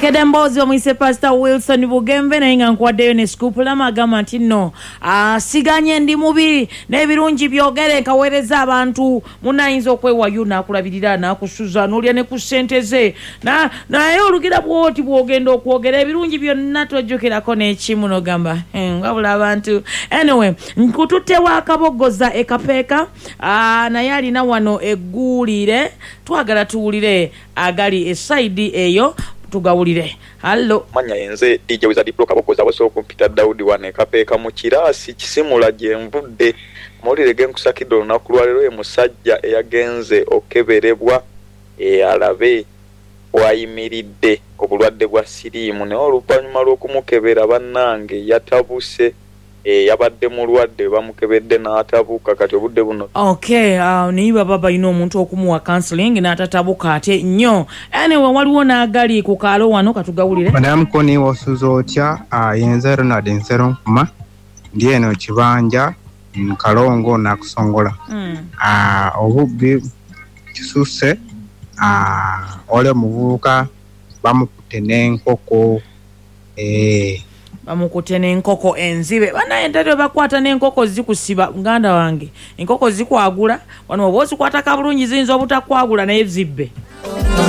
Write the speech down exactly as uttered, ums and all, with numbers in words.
Okedde Mboozi omuyise Pastor Wilson Bugembe naye nga nkuwaddeyo ne scoop lama agamba nti nno asiganye ndi mubi n'ebirungi byogere nkaweereza abantu munayinza okwewayo n'akulabirira n'akusuza n'olya ne ku ssente ze naye olugira bwoti bwogenda okwogera ebirungi byonna tojjukirako n'ekimu n'ogamba ngabula abantu anyway nkututtewo akaboggoza ekapeeka naye alina wano egguulire twagala tuwulire agali esaidi eyo tugawulire. Hallo manya yenze D J Wizard Pro kabogoza basoko Peter Daudi wane kapeeka mu kirasi kisimula gye nvudde mulire genkusakiddo nakulwalero ye musajja eyagenze okeberebwa e alabe wayimiridde obulwadde bwa siriimu ne oluvanyuma lw'okumukebera bannange yatabuse e yabadde mulwadde bamukebedde n'atabuka kati obudde buno. Okay, uh, niba baba ino omuntu okumuwa counseling n'atatabuka ate nnyo. Anyway waliwo n'agali ku kaalo wano katugawulire. Madam Koni wosuzo otya uh, yenze Ronald Nsero Nkuma ndi eno kibanja Kalongo na kusongola. Mm. Uh, obubbi kisuse uh, ole muvuka bamukute n'enkoko eh bamukute n'enkoko enzibe banaye ntatwe bakwata n'enkoko zikusiba muganda wange enkoko zikwagula wano oba ozikwata kabulungi ziyinza obutakwagula naye zibbe.